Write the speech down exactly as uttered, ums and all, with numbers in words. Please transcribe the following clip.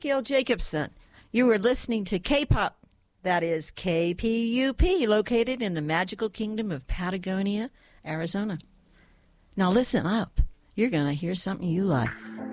Abigail Jacobson. You were listening to K-Pop, that is K P U P, located in the magical kingdom of Patagonia, Arizona. Now listen up. You're going to hear something you like.